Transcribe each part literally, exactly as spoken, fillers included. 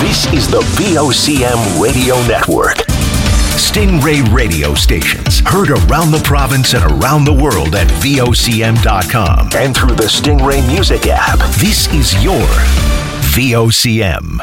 This is the V O C M Radio Network. Stingray radio stations heard around the province and around the world at V O C M dot com and through the Stingray Music app. This is your V O C M.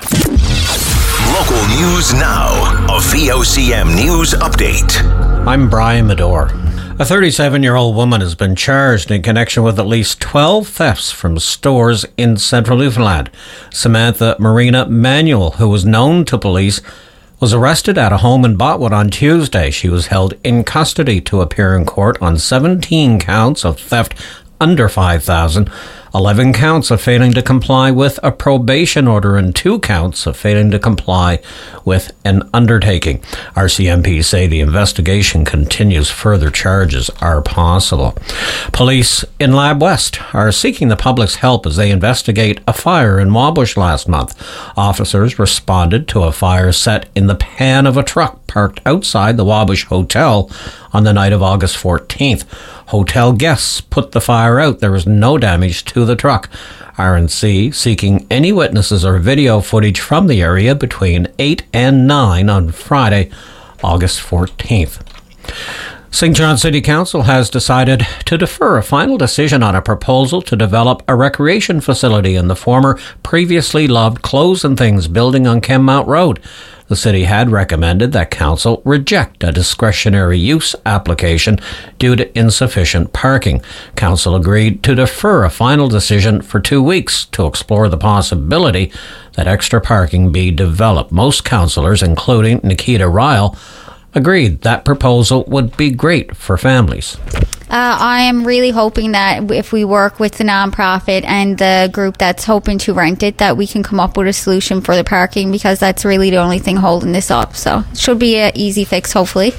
Local news now. A V O C M News Update. I'm Brian Medore. A thirty-seven-year-old woman has been charged in connection with at least twelve thefts from stores in central Newfoundland. Samantha Marina Manuel, who was known to police, was arrested at a home in Botwood on Tuesday. She was held in custody to appear in court on seventeen counts of theft under five thousand dollars, eleven counts of failing to comply with a probation order, and two counts of failing to comply with an undertaking. R C M P say the investigation continues. Further charges are possible. Police in Lab West are seeking the public's help as they investigate a fire in Wabush last month. Officers responded to a fire set in the pan of a truck parked outside the Wabush Hotel on the night of August fourteenth. Hotel guests put the fire out. There was no damage to the truck. R N C seeking any witnesses or video footage from the area between eight and nine on Friday, August fourteenth. Saint John City Council has decided to defer a final decision on a proposal to develop a recreation facility in the former previously loved Clothes and Things building on Kenmount Road. The city had recommended that council reject a discretionary use application due to insufficient parking. Council agreed to defer a final decision for two weeks to explore the possibility that extra parking be developed. Most councillors, including Nikita Ryle, agreed that proposal would be great for families. Uh, I am really hoping that if we work with the nonprofit and the group that's hoping to rent it, that we can come up with a solution for the parking, because that's really the only thing holding this up. So it should be an easy fix, hopefully.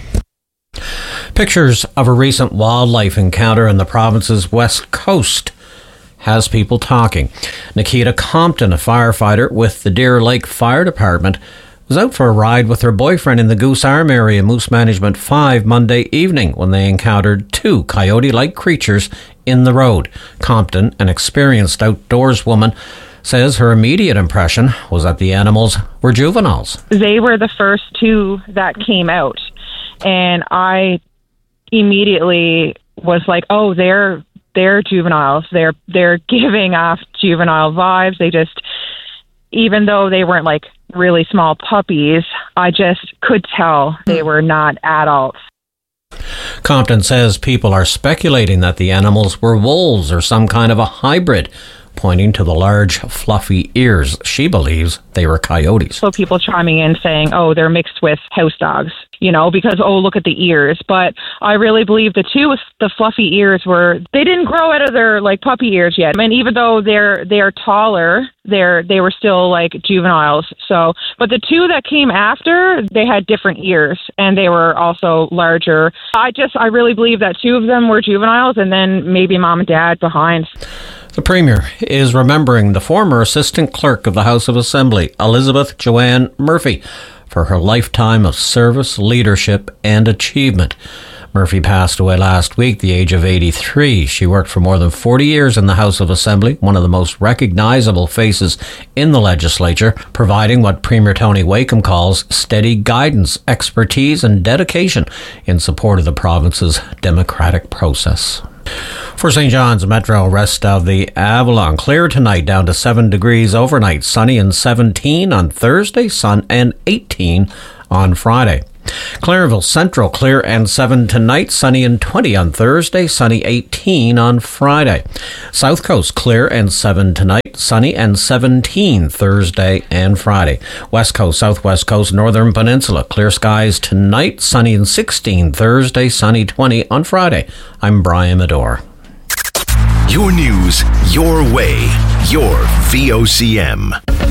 Pictures of a recent wildlife encounter in the province's west coast has people talking. Nikita Compton, a firefighter with the Deer Lake Fire Department, was out for a ride with her boyfriend in the Goose Arm area, Moose Management five, Monday evening when they encountered two coyote-like creatures in the road. Compton, an experienced outdoors woman, says her immediate impression was that the animals were juveniles. They were the first two that came out, and I immediately was like, oh, they're they're juveniles. They're they're giving off juvenile vibes. They just, even though they weren't like really small puppies, I just could tell they were not adults. Compton says people are speculating that the animals were wolves or some kind of a hybrid, pointing to the large, fluffy ears. She believes they were coyotes. So people chiming in saying, oh, they're mixed with house dogs, you know, because, oh, look at the ears. But I really believe the two with the fluffy ears were, they didn't grow out of their, like, puppy ears yet. I mean, even though they're they're taller, they're they were still, like, juveniles. So, but the two that came after, they had different ears, and they were also larger. I just, I really believe that two of them were juveniles, and then maybe mom and dad behind. The Premier is remembering the former Assistant Clerk of the House of Assembly, Elizabeth Joanne Murphy, for her lifetime of service, leadership and achievement. Murphy passed away last week, the age of eighty-three. She worked for more than forty years in the House of Assembly, one of the most recognisable faces in the legislature, providing what Premier Tony Wakeham calls steady guidance, expertise and dedication in support of the province's democratic process. For Saint John's Metro, rest of the Avalon, clear tonight down to seven degrees overnight, sunny and seventeen on Thursday, sun and eighteen on Friday. Clairville Central, clear and seven tonight, sunny and twenty on Thursday, sunny eighteen on Friday. South Coast, clear and seven tonight, sunny and seventeen Thursday and Friday. West Coast, Southwest Coast, Northern Peninsula, clear skies tonight, sunny and sixteen Thursday, sunny twenty on Friday. I'm Brian Medore. Your news, your way, your V O C M.